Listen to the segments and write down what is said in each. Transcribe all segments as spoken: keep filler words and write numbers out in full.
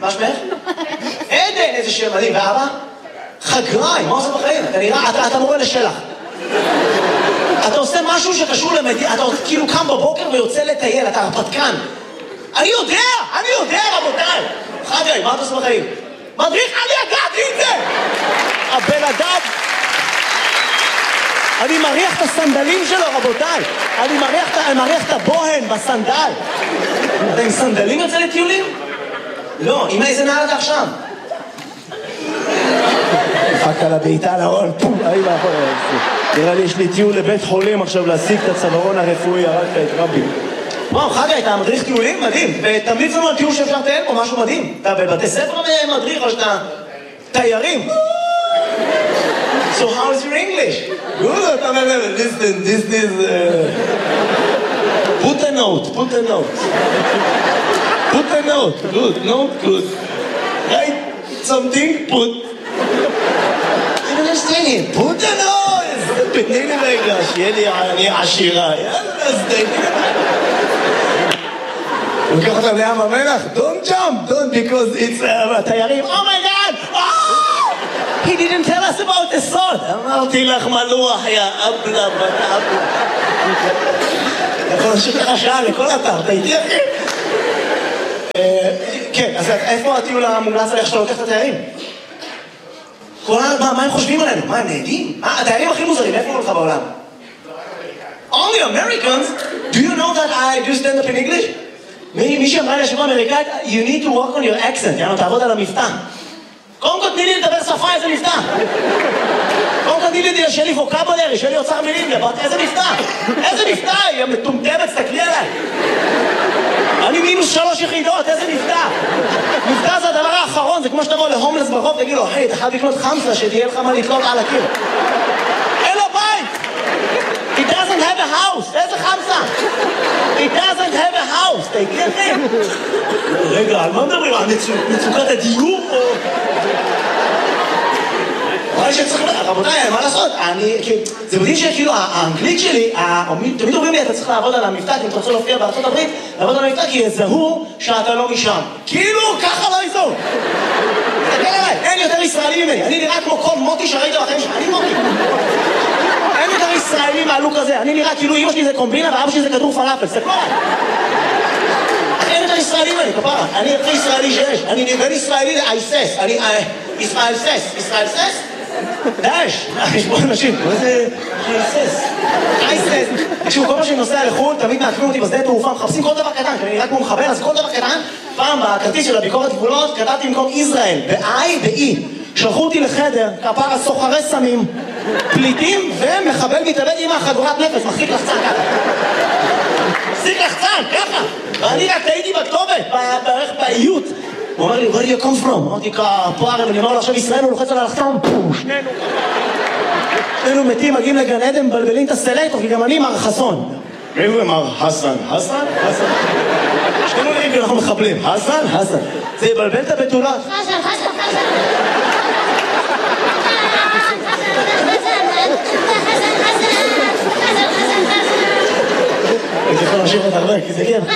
מה שמך? עדן, איזה שם מדהים. ואבא? חגראי, מה עושה בחיים? אתה נראה, אתה, אתה מורה לשלח. אתה עושה משהו שקשור למדינה, אתה כאילו קם בבוקר ויוצא לטייל, אתה הרפתקן. אני יודע, אני יודע, רבותיי. חגראי, מה אתה עושה בחיים? מדריך, אני ידעתי את זה! הבן אדם... אני מריח את הסנדלים שלו, רבותיי. אני מריח, אני מריח את הבוהן בסנדל. אתה עם סנדלים יוצא לטיולים? לא, עם איזה נעל אתה עכשיו? דפק על הבעיטה להול, פום, אי מאחור. נראה לי יש לי טיול לבית חולים עכשיו להשיג את הצווארון הרפואי, הרגת את רבי. וואו, חגי, אתה מדריך טיולים? מדהים. ותמליץ לנו על טיול שאפשר לטייל פה, משהו מדהים. אתה בבתי ספר מדריך או שאתה תיירים? So how is your English? Good, listen, this is... Uh... Put a note, put a note. Put a note, good, note, good. Write something, put... I don't understand it. Put a note! תתני לי רגע, שיהיה לי אני עשירה. יאללה, אז תתני לי. הוא לוקח אותם לים המלח? Don't jump, don't, because it's... תיירים, oh my god! Oh! He didn't tell us about the salt. אמרתי לך מלוח, יא אבלה, בת אבלה. אתה יכול להמשיך לך שעה לכל אתר, אתה איתי אחי? כן, אז איפה הטיול המומלץ עליך שאתה לוקח את התיירים? מה הם חושבים עלינו? מה, הם נהדים? התיירים הכי מוזרים, איפה הולך בעולם? Only Americans? Do you know that I do stand up in English? מי שאמרה לי השבוע אמריקאית, you need to work on your accent, יאנו, תעבוד על המבטא. קודם כל תני לי לדבר שפה, איזה מבטא. קודם כל תני לי שיהיה לי ווקאבולרי, שיהיה לי אוצר מילים, איזה מבטא. איזה מבטא, היא מטומטמת, תסתכלי עליי. אני מינוס שלוש יחידות, איזה מבטא. מבטא זה הדבר האחרון, זה כמו שתבוא להומלס ברחוב, תגיד לו, היי, אתה חייב לקנות חמסה, שתהיה לך מה לתלות על הקיר. אין לו בית. He doesn't have a house. איזה חמסה? He doesn't have a house. תגידי לכם. רגע, על מה מדברים? על מצוקת הדיור או... רבותיי, מה לעשות? זה מדהים שכאילו האנגלית שלי, תמיד אומרים לי, אתה צריך לעבוד על המבטא, אם אתה רוצה להופיע בארצות הברית, לעבוד על המבטא, כי יזהו שאתה לא משם. כאילו, ככה לא יזהו. תסתכל עליי, אין יותר ישראלי ממני. אני נראה כמו כל מוטי שראית בחיים שלך. אני מוטי. אין יותר ישראלי מהלוק הזה. אני נראה כאילו אמא שלי זה קומבינה ואבא שלי זה כדור פלאפל. זה קורה. אין יותר ישראלי ממני, כפרה. אני הכי ישראלי שיש. אני בין ישראלי לאייסס. אני ישראל סס. ישראל סס? דאש. יש פה אנשים. מה זה? אייסס. אייסס. תקשיבו, כל מה שאני נוסע לחו"ל, תמיד מעקבים אותי בשדה תעופה, מחפשים כל דבר קטן. כי אני רק כמו מחבר, אז כל דבר קטן. פעם בכרטיס של הביקורת גבולות, כתבתי במקום ישראל. ב-I ב-E. שלחו אותי לחדר, כפרה סוחרי סמים, פליטים ומחבל מתאבד עם החגורת נפש, מחזיק לחצן ככה. מחזיק לחצן, ככה. ואני רק הייתי בכתובת, בערך באיות. הוא אומר לי, where do you come from? אמרתי, כפרה, ואני אומר לו, עכשיו ישראל הוא לוחץ על הלחצן, פו, שנינו. שנינו מתים, מגיעים לגן עדן, מבלבלים את הסלקטור, כי גם אני מר חסון. מי הוא אמר? חסן. חסן? חסן. שנינו נראים כי אנחנו מחבלים. חסן? חסן. זה יבלבל את הבתולות. חסן, חסן, חסן. הייתי יכול להמשיך עוד הרבה, כי זה כן.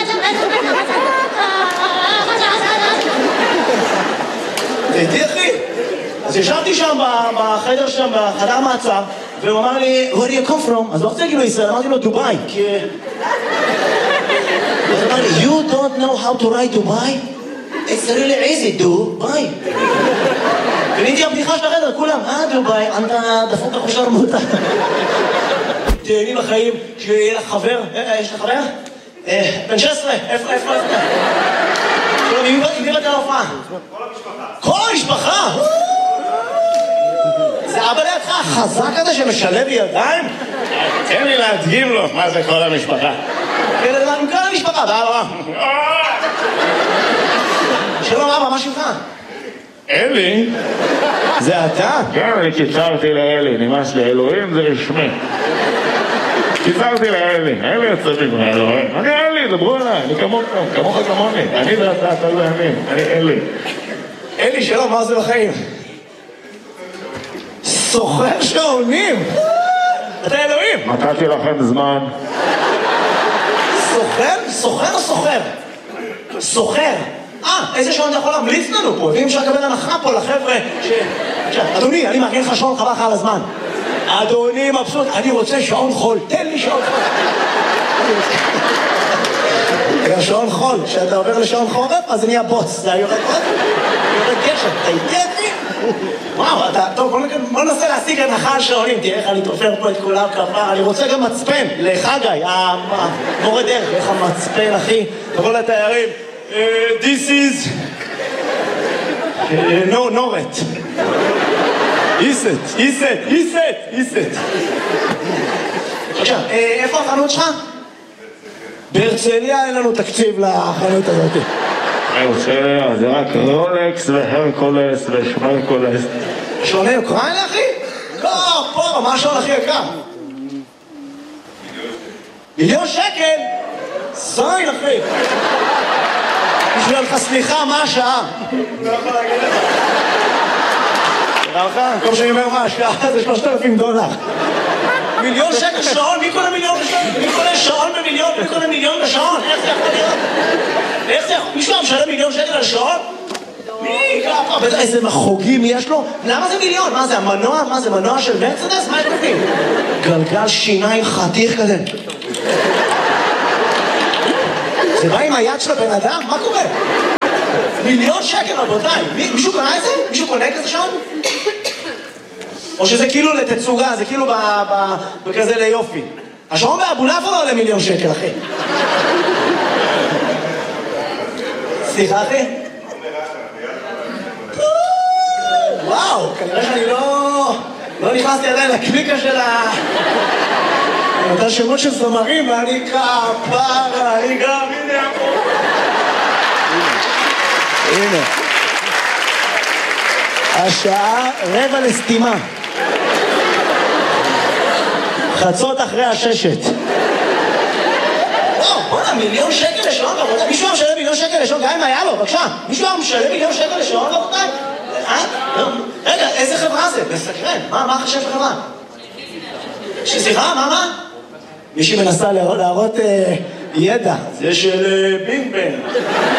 הייתי אחי. אז ישבתי שם בחדר שם, בחדר מעצר, והוא אמר לי, where do you come from? אז לא רוצה להגיד לו ישראל, אמרתי לו דובאי, כי... אז הוא אמר לי, you don't know how to write דובאי? It's really easy, דובאי. וניתי הבדיחה של החדר, כולם, אה דובאי, אתה דפוק החושר מותה. תהנים לחיים, שיהיה לך חבר, יש לך חבר? בן שש עשרה, איפה, איפה, איפה? עם מי באת להופעה? כל המשפחה. כל המשפחה? זה אבא לידך החזק הזה שמשלב ידיים? תן לי להדגים לו מה זה כל המשפחה. עם כל המשפחה, באבא. שלום אבא, מה שלך? אלי? זה אתה? כן, אני קיצרתי לאלי, נמאס לי, אלוהים זה רשמי. קיצרתי לאלי, אלי יוצא מפה, אלוהים. אני אלי, דברו עליי, אני כמוך, כמוך כמוני. אני ואתה, אתה לא אני, אני אלי. אלי, שלום, מה זה בחיים? סוחר שעונים! אתה אלוהים! נתתי לכם זמן. סוחר? סוחר או סוחר? סוחר. אה, איזה שעון אתה יכול להמליץ לנו פה? ואם אפשר לקבל הנחה פה לחבר'ה ש... אדוני, אני מארגן לך שעון חבל לך על הזמן. אדוני מבסוט, אני רוצה שעון חול, תן לי שעון חול. שעון חול, כשאתה עובר לשעון חורף, אז זה נהיה בוץ, זה יורד עוד, יורד גשם, אתה איתי? וואו, אתה, טוב, בוא ננסה להשיג הנחה על שעונים, תראה איך אני תופר פה את כולם כפה, אני רוצה גם מצפן, לחגי, המורה דרך, איך המצפן, אחי, תבוא לתיירים, this is, no, נורת. איסט, איסט, איסט, איסט. עכשיו, איפה החנות שלך? בהרצליה אין לנו תקציב לחנות הזאת. בהרצליה זה רק רולקס והרקולס ושמרקולס. שעוני אוקראינה, אחי? לא, פה, מה השעון הכי יקר? מיליון שקל? זין, אחי. בשביל לך סליחה, מה השעה? לא יכול להגיד לך. תראה לך? כל שאני אומר מה השעה זה שלושת אלפים דולר. מיליון שקל שעון? מי קונה מיליון בשעון? מי קונה שעון במיליון? מי קונה מיליון בשעון? איך זה יכול להיות? איך זה יכול? מישהו משלם מיליון שקל על שעון? מי? ככה? בטח איזה מחוגים יש לו? למה זה מיליון? מה זה המנוע? מה זה מנוע של מרצדס? מה יש בפנים? גלגל שיניים חתיך כזה. זה בא עם היד של הבן אדם? מה קורה? מיליון שקל רבותיי. מישהו קונה את זה? מישהו קונה כזה שעון? או שזה כאילו לתצוגה, זה כאילו בכזה ליופי. השעון באבולעפיה לא עולה מיליון שקל, אחי. סליחה, אחי? וואו, כנראה שאני לא... לא נכנסתי עדיין לקליקה של ה... אני נותן שמות של זמרים, ואני כפרה, אני גם... הנה פה. הנה. השעה רבע לסתימה. חצות אחרי הששת. וואו, בוא'נה, מיליון שקל לשעון, רבותיי. מישהו משלם מיליון שקל לשעון, גם אם היה לו, בבקשה. מישהו משלם מיליון שקל לשעון, רבותיי? רגע, איזה חברה זה? מסקרן. מה החשב חברה? סליחה, מה, מה? מישהי מנסה להראות ידע. זה של בינג בנג.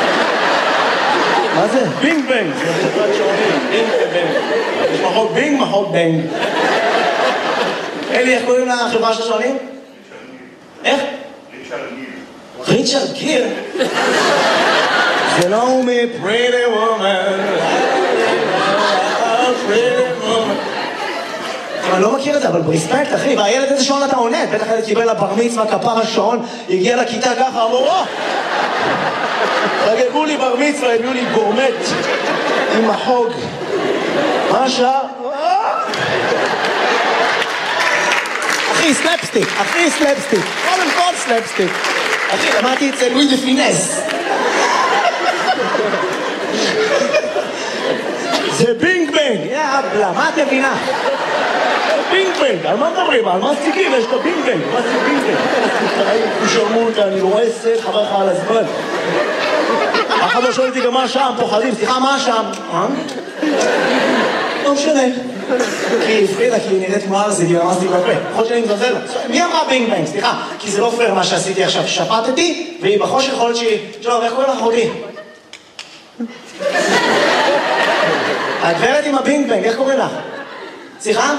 מה זה? בינג בנג. זה חברת שעונים. בינג בנג. יש מחוק בינג, מחוק בנג. אלי, איך קוראים לחברה של השעונים? איך? ריצ'רד גיר. ריצ'רד גיר? זה לא הוא מ-Pretty Woman. Pretty Woman. אני לא מכיר את זה, אבל ברספקט, אחי, והילד איזה שעון אתה עונד? בטח הילד קיבל לבר מצווה, כפר השעון, הגיע לכיתה ככה, אמרו, חגגו לי בר מצווה, הביאו לי גורמט עם החוג. מה השעה? אחי, סלפסטיק, אחי, סלפסטיק. קודם כל סלפסטיק. אחי, למדתי את זה לואי דה פינס. זה בינג בנג, יאבלה, מה את מבינה? בינג בנג, על מה מדברים? על מה סטיקים? יש את הבינג בנג, מה זה בינג בנג? תשרמו אותה, אני רואה סט, חבר לך על הזמן. אחד לא שואל אותי גם מה השם, פוחדים, סליחה, מה השם? אה? לא משנה. כי הפרידה, כי היא נראית כמו ארזי, היא ממש בפה. יכול שאני מזלזל לה. מי אמרה בינג בנג? סליחה, כי זה לא פייר מה שעשיתי עכשיו. שפטתי, והיא בחושך יכול להיות שהיא... שלום, איך קוראים לך אחותי? הגברת עם הבינג בנג, איך קוראים לך? סליחה?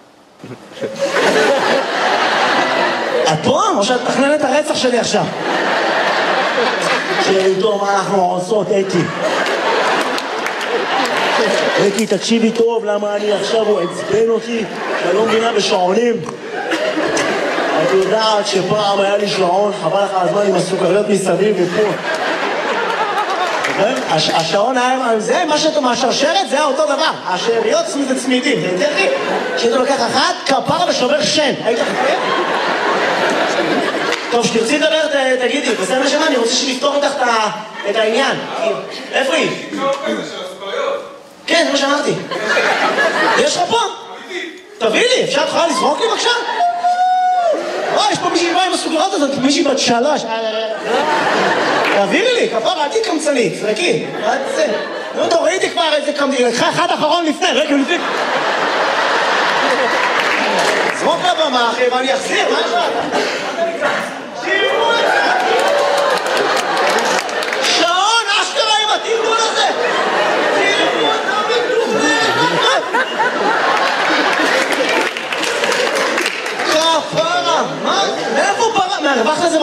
את פה? או שאת תכננת את הרצח שלי עכשיו? שאיתו מה אנחנו עושות, אתי. אתי, תקשיבי טוב, למה אני עכשיו הוא עצבן אותי, שאני לא מבינה בשעונים. את יודעת שפעם היה לי שעון, חבל לך הזמן עם הסוכריות מסביב ופה. השעון היה, זה מה שאתה מהשרשרת, זה היה אותו דבר. השאריות זה צמידים, זה יותר לי. כשאתה לוקח אחת, כפר ושובר שן. היית חכה? טוב, שתרצי לדבר, תגידי, בסדר שמה, אני רוצה שנפתור איתך את העניין. איפה היא? כן, זה מה שאמרתי. יש לך פה? תביא לי, אפשר תוכל לזרוק לי בבקשה? או, יש פה מישהי באה עם הסוגרות הזאת, מישהי בת שלוש. תעבירי לי, כפרה, עדי קמצנית, זרקי. נו, תורידי כבר איזה קמצנית, לקחה אחד אחרון לפני, רגע לפני. זרוק לבמה, אחי, ואני אחזיר, מה יש לך? שירו את זה! שעון, אשכרה עם עתיד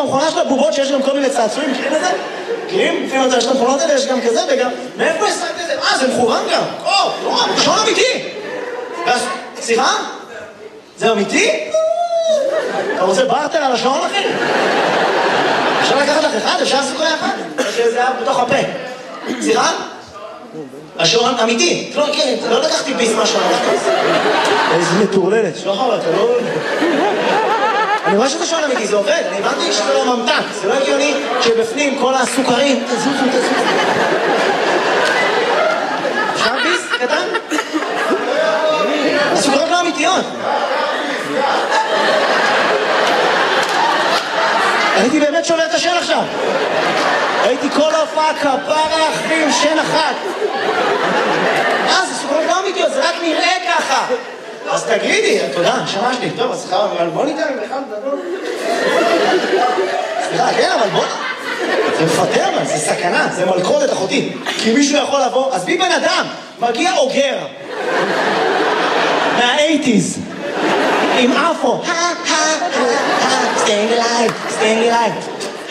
במכונה של הבובות שיש גם כל מיני צעצועים, מכירים את זה? מכירים? לפעמים יש את המכונות האלה, יש גם כזה וגם... מאיפה השגת את זה? אה, זה מכוון גם. או, נורא, שעון אמיתי. סליחה? זה אמיתי? אתה רוצה בארטר על השעון, אחי? אפשר לקחת לך אחד? אפשר לעשות כל אחד? או שזה היה בתוך הפה. סליחה? השעון אמיתי. לא, כן, לא לקחתי ביס מהשעון, לקחתי ביס. איזה מטורללת. שוחר, אתה לא... אני רואה שזה שעון אמיתי, זה עובד. אני הבנתי שזה לא ממתק. זה לא הגיוני שבפנים כל הסוכרים... תזוזו, תזוזו. אפשר ביס? קטן? הסוכרות לא אמיתיות. הייתי באמת שובר את השן עכשיו. הייתי כל ההופעה כפרה אחי עם שן אחת. אה, זה סוכרות לא אמיתיות, זה רק נראה ככה. אז תגידי, תודה, שמשתי. טוב, אז סליחה, אבל בוא ניתן לך לדבר. סליחה, כן, אבל בוא... זה מפתר, אבל זה סכנה, זה מלכודת אחותי. כי מישהו יכול לבוא, אז בי בן אדם, מגיע אוגר. מה-אייטיז. עם אפו. staying alive, staying alive.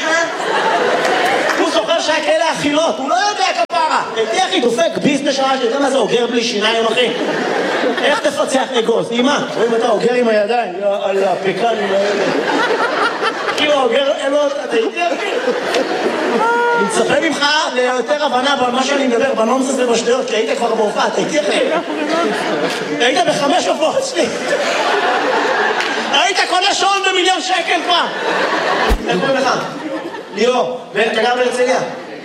הוא זוכר שהיה כאלה אכילות, הוא לא יודע כפרה. הייתי אחי דופק ביס בשעה שאתה יודע מה זה אוגר בלי שיניים אחי? איך תפצח אגוז? אימא, רואים אתה אוגר עם הידיים, על הפקנים האלה. כאילו אוגר אלו, אתה הייתי אחי? אני מצפה ממך ליותר הבנה במה שאני מדבר, בנונסס ובשטויות, כי היית כבר בהופעה, אתה הייתי אחי? היית בחמש הופעות שלי. היית קונה שעון במיליון שקל כבר. איך קוראים לך? ליאור, ואתה גר בהרצליה?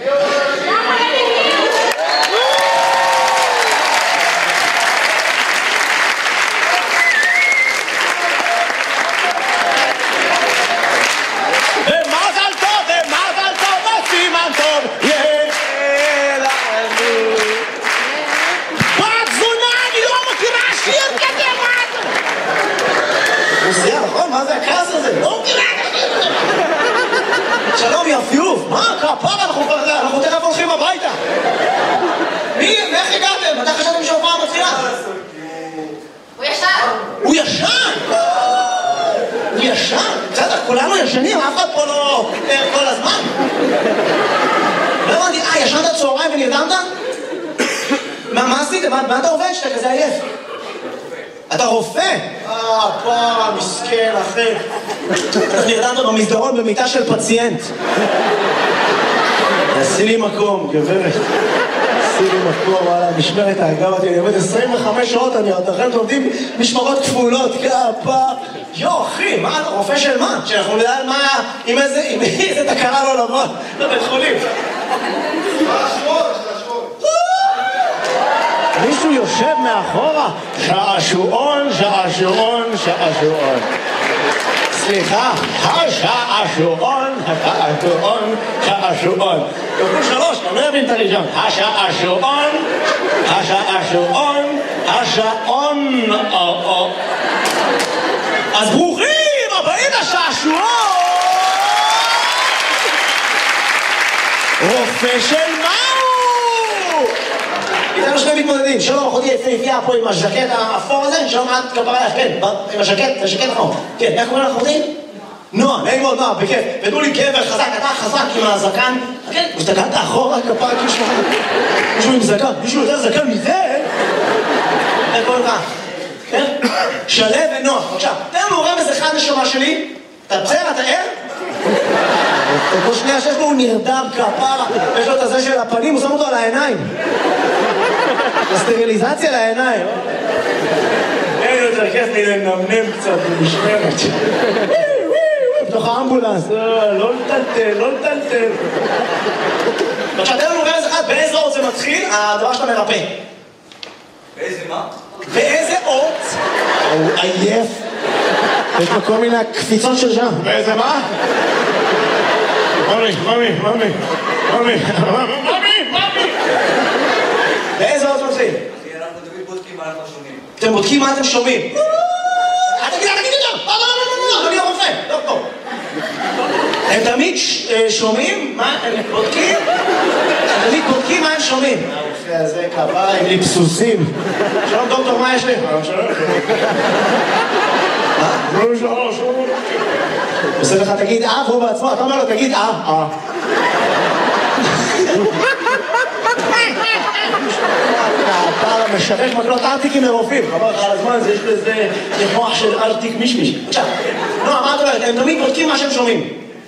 ומזל טוב, ומזל טוב, וסימן טוב, יהיה לנו. בת זונה, אני לא מכירה שיר כזה, מה אתה? רוסיה, נכון? מה זה הכעס הזה? לא מכירה את השיר הזה. שלום יפיוף, מה? כפרה, אנחנו תכף הולכים הביתה. מי? איך הגעתם? מתי חשבתם שההופעה מתחילה? הוא ישן. הוא ישן? הוא ישן? בסדר, כולנו ישנים, אף אחד פה לא ער כל הזמן. לא הבנתי, אה, ישנת צהריים ונרדמת? מה עשית? מה אתה עובד שאתה כזה עייף? אתה רופא? אה, פרה, מסכן, אחי. אתה נרדמת במסדרון במיטה של פציינט. עשי לי מקום, גברת. עשי לי מקום, וואלה, משמרת האגב, אני עובד עשרים וחמש שעות, אני עוד אחרי עובדים משמרות כפולות, כפה. יו, אחי, מה, אתה רופא של מה? שאנחנו נדע על מה, עם איזה, עם איזה תקרה לא לבוא לבית חולים. מישהו יושב מאחורה, שעשועון, שעשועון, שעשועון. סליחה, השעשועון, השעשועון, שעשועון. כפול שלוש, אתה לא יבין את הראשון. השעשועון, השעשועון, השעון. אז ברוכים הבאים לשעשועון! רופא של מהו? איתנו שני מתמודדים, שלום, אחותי יפהפייה פה עם הז'קט האפור הזה, שלום את כפרה לך, כן, עם הז'קט, זה ז'קט נכון. כן, איך קוראים לך אחותי? נועה, נעים מאוד, נועה, בכיף. ותנו לי גבר חזק, אתה חזק עם הזקן. כן, הסתכלת אחורה, כפרה, כאילו מישהו עם זקן, מישהו יותר זקן מזה? איך קוראים לך? כן? שלב ונועה, בבקשה. תן לנו רמז אחד נשמה שלי. אתה בסדר, אתה ער? כל שנייה שיש לו הוא נרדם כפרה, יש לו את הזה של הפנים, הוא שם אותו על העיניים. הסטריליזציה לעיניים. אין יותר כיף לי לנמנם קצת במשמרת. בתוך האמבולנס, לא לטלטל, לא לטלטל. עכשיו, תן לנו רמז אחד, באיזה אות זה מתחיל, הדבר שאתה מרפא. באיזה מה? באיזה אות? הוא עייף. יש לו כל מיני קפיצות של שם. באיזה מה? ממי, ממי, ממי, ממי, ממי, ממי. באיזה אות מתחיל? אנחנו תמיד בודקים מה אנחנו שומעים. אתם בודקים מה אתם שומעים. אל תגיד, אל תגיד יותר! לא, לא, לא, לא, לא, אני הרופא, דוקטור. הם תמיד שומעים מה הם בודקים? הם תמיד בודקים מה הם שומעים. הרופא הזה כפרה עם ליפסוסים. שלום דוקטור, מה יש לי? שלום, שלום. מה? שלום, שלום, שלום. עושה לך תגיד אה, והוא בעצמו, אתה אומר לו תגיד אה, אה. אתה משווק מקלות ארטיקים לרופאים, חבל לך על הזמן, יש בזה מוח של ארטיק מישמיש. עכשיו, לא, מה את אומרת? הם תמיד בודקים מה שהם שומעים.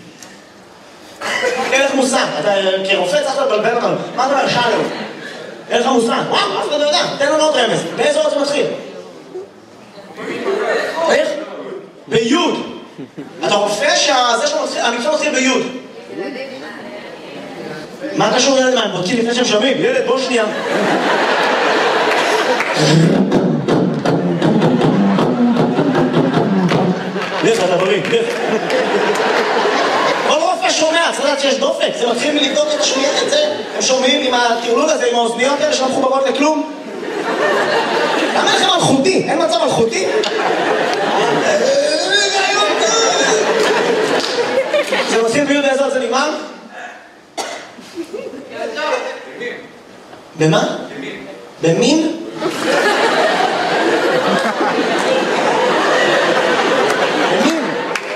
אין לך מושג, אתה כרופא צריך לבלבל אותנו. מה אתה אומר? שאלו. אין לך מושג. וואו, אף אחד לא יודע. תן לנו עוד רמז. באיזה עוד זה מתחיל? איך? ביוד. אתה רופא שזה שהמקצוע מתחיל ביוד. מה קשור ילד? מה, הם בודקים לפני שהם שומעים? ילד, בוא שנייה. לך, אתה בריא, לך. כל רופא שומע, צריך לדעת שיש דופק. זה מתחיל מלבדוק את השמיעה, את זה. הם שומעים עם הטירלול הזה, עם האוזניות האלה שלא מחוברות לכלום. למה אין לכם מלכותי? אין מצב מלכותי? זה מתחיל ביוד איזה זה נגמר? במה? במין? במין?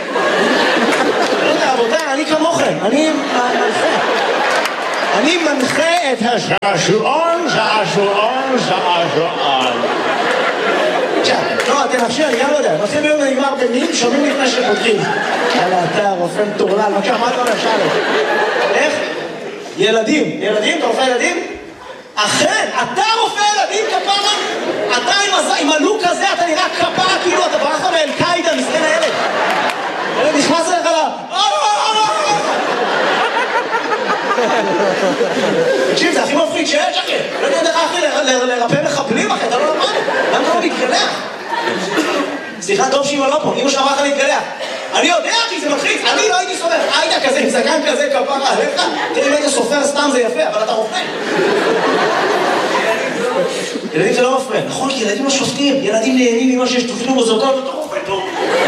לא יודע, רבותיי, אני כמוכם, אני מנחה. אני מנחה את השעשועון, שעשועון, שעשועון. עכשיו, לא, תנחשי, אני גם לא יודע. מתחיל ביום ונגמר במין, שומעים לפני שפותחים. יאללה, אתה רופא מטורלל, בבקשה, מה אתה אומר, שאלה? איך? ילדים. ילדים? אתה רופא ילדים? אכן, אתה רופא ילדים, כפרה? אתה עם הלוק הזה, אתה נראה כפרה, כאילו אתה ברח מאל-קאידה, מסכן הילד. הילד נכנס אליך לה... תקשיב, זה הכי מפחיד שיש, אחי. לא יודע לך, אחי, לרפא מחבלים, אחי, אתה לא למד. למה אתה לא מתגלח? סליחה, טוב שאמא לא פה, אמא שאמרה לך להתגלח. אני יודע, אחי, זה מלחיץ, אני לא הייתי סופר. היית כזה, עם זקן כזה, כפרה, עליך. תראי, אם היית סופר סתם זה יפה, אבל אתה רופא. ילדים זה לא מפריע. נכון, כי ילדים לא שופטים. ילדים נהנים ממה שיש תופעים מוזוקות, אתה רופא טוב.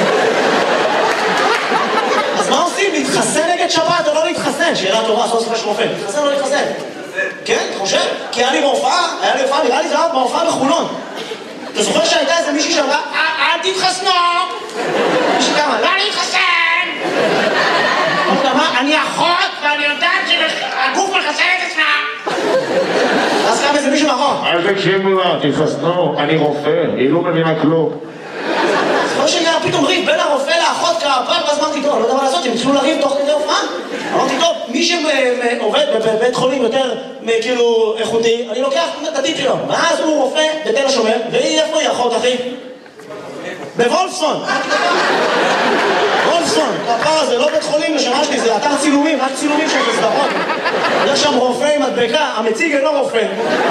אז מה עושים? להתחסן נגד שבת או לא להתחסן? שאלה טובה, עשו סופר של רופא. להתחסן או לא להתחסן? כן, אתה חושב? כי היה לי בהופעה, היה לי בהופעה, נראה לי זה היה בהופעה בחולון. אתה זוכר שהייתה איזה מישהי שאמרה, אל תתחסנו! מישהי כמה, לא להתחסן! אמרת מה? אני אחות ואני יודעת שהגוף מחסן את עצמה! אז קם איזה מישהו מאחור. אל תקשיבו לה, תתחסנו, אני רופא, היא לא מבינה כלום. זוכר שנראה פתאום ריב בין הרופא לאחות כפר, ואז אמרתי, טוב, לא יודע מה לעשות, הם התחילו לריב תוך כדי הופעה. אמרתי, טוב, מי שעובד בבית חולים יותר כאילו איכותי, אני לוקח את הטיפ שלו. ואז הוא רופא בתל השומר, והיא איפה היא אחות, אחי? בוולפסון. וולפסון, כפר זה לא בית חולים לשנה שלי, זה אתר צילומים, רק צילומים של סדרות. יש שם רופא עם מדבקה, המציג אינו רופא.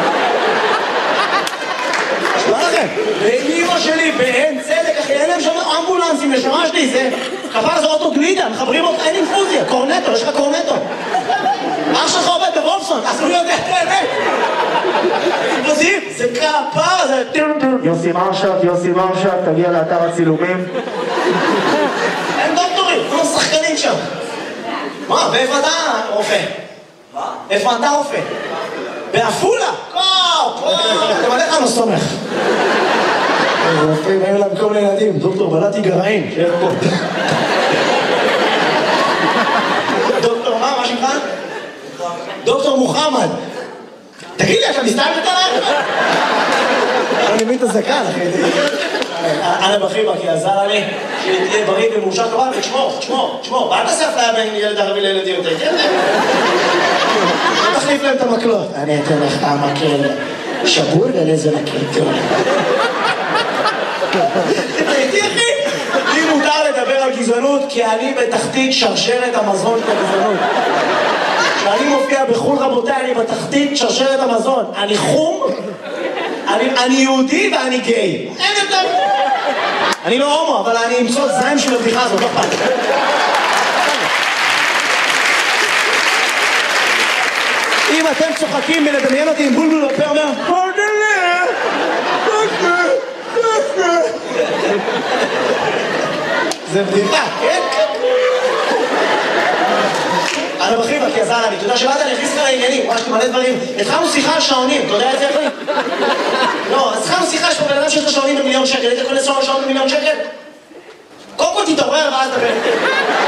מה לכם? ואימא שלי באין צדק, אחי, אין להם שם אמבולנסים לשמה שלי, זה כפר זה אוטו גלידה, מחברים אותך, אין אינפוזיה, קורנטו, יש לך קורנטו. אח שלך עובד בוולפסון, אז הוא יודע את האמת. יודעים, זה כפר, זה... יוסי מרשת, יוסי מרשת, תגיע לאתר הצילומים. אין דוקטורים, כולם שחקנים שם. מה, ואיפה אתה רופא? מה? איפה אתה רופא? באפולה? קו, קו, אתה מלא לך לא סומך. רופאים היו להם כל לילדים, דוקטור בלעתי גרעין, שיהיה פה. דוקטור מה, מה שמך? דוקטור מוחמד. תגיד לי, אתה מסתלבט עליי? אני מבין את הזקן, אחי. אנה בחיבה, כי עזר לי שתהיה בריא ומאושר כבל, ותשמור, תשמור, תשמור. ואל תעשה אפליה בין ילד ערבי לילדים יותר, כן? תחליף להם את המקלות. אני אתן לך המקל שבור ולאיזה מקל טוב. תראיתי, אחי? לי מותר לדבר על גזענות, כי אני בתחתית שרשרת המזון של הגזענות. כשאני מופיע בחול, רבותיי, אני בתחתית שרשרת המזון. אני חום, אני, אני יהודי ואני גיי. אין יותר. אני לא הומו, אבל אני אמצוא זין של הבדיחה הזאת, לא פעם. אם אתם צוחקים מלדמיין אותי עם בולבול בפה, אומר, פרדלה, פרדלה, פרדלה. זה בדיחה, כן? אני בחיבה, כי עזר לי, אתה יודע שבאת אני הכניס לך לעניינים, ממש מלא דברים. התחלנו שיחה על שעונים, אתה יודע את זה אחי? לא, אז התחלנו שיחה, יש פה בן אדם שיש לו שעונים במיליון שקל, היית קונה שעון במיליון שקל? קודם כל תתעורר ואז דבר.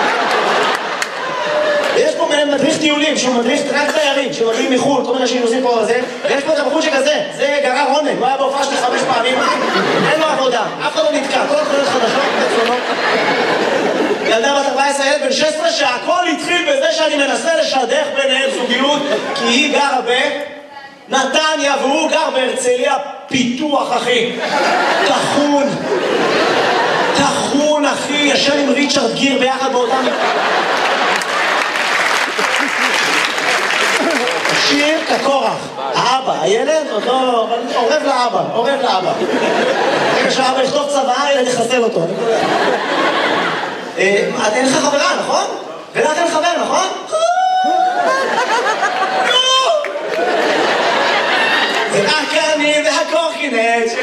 מדריך טיולים, שהוא מדריך רק תיירים, שמגיעים מחו"ל, כל מיני אנשים נוסעים פה וזה, ויש פה את הבחור שכזה, זה גרר רונן, הוא היה בהופעה שלי חמש פעמים, אין לו עבודה, אף אחד לא נתקע, כל התחונות חדשות, תצונות. ילדה בת ארבע עשרה, ילד בן שש עשרה, שהכל התחיל בזה שאני מנסה לשדך ביניהם זוגיות, כי היא גרה בנתניה והוא גר בהרצליה פיתוח, אחי. תחון. תחון, אחי, ישן עם ריצ'רד גיר ביחד באותם... שיר כקורח. האבא, הילד עוד לא... עורב לאבא, עורב לאבא. רגע שהאבא יכתוב צבא, הילד יחסל אותו. אין לך חברה, נכון? ולך אין חבר, נכון? זה רק אני והקורקינט.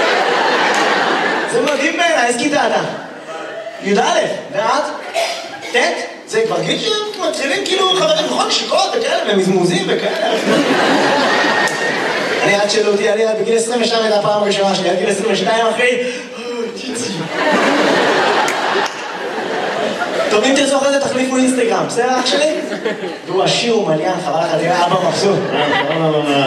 זה מדהים בעיניי, איזה כיתה אתה? י"א, ואת? ט'? זה כבר גיל שמתחילים כאילו חברים, נכון? נשיקות וכאלה, ומזמוזים וכאלה. אני עד שאלו אותי, אני בגיל עשרים ושתיים הייתה הפעם הראשונה שלי, עד גיל עשרים ושתיים אחי. טוב, אם תרצו אחרי זה תחליפו אינסטגרם, בסדר אח שלי? והוא עשיר ומליין, חבל לך, תראה אבא מבסוט.